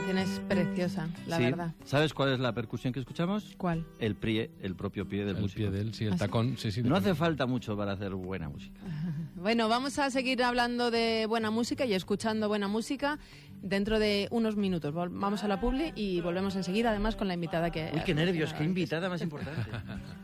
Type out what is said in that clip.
canción es preciosa, la verdad. ¿Sabes cuál es la percusión que escuchamos? ¿Cuál? El pie, el propio pie del músico. El pie de él, sí, el tacón. Sí, no hace falta mucho para hacer buena música. Bueno, vamos a seguir hablando de buena música y escuchando buena música dentro de unos minutos. Vamos a la publi y volvemos enseguida, además, con la invitada que... Uy, qué nervios, qué invitada más importante.